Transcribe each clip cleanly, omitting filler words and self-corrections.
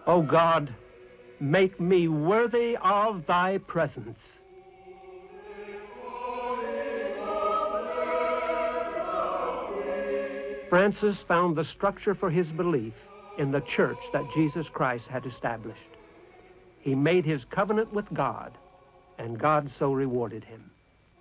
O God, make me worthy of thy presence. Francis found the structure for his belief in the church that Jesus Christ had established. He made his covenant with God, and God so rewarded him.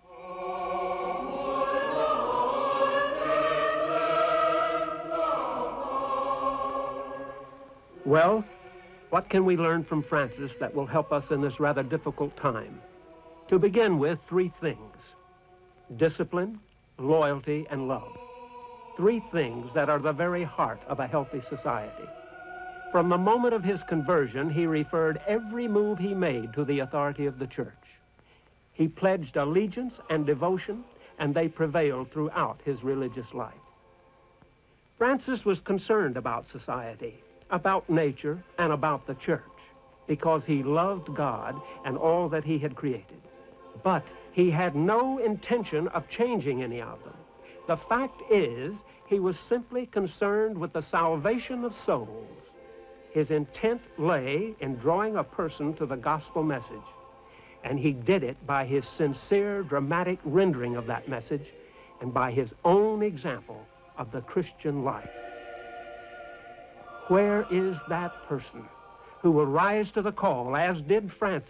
Well, what can we learn from Francis that will help us in this rather difficult time? To begin with, three things: discipline, loyalty, and love. Three things that are the very heart of a healthy society. From the moment of his conversion, he referred every move he made to the authority of the church. He pledged allegiance and devotion, and they prevailed throughout his religious life. Francis was concerned about society, about nature, and about the church, because he loved God and all that he had created. But he had no intention of changing any of them. The fact is, he was simply concerned with the salvation of souls. His intent lay in drawing a person to the gospel message, and he did it by his sincere, dramatic rendering of that message and by his own example of the Christian life. Where is that person who will rise to the call, as did Francis?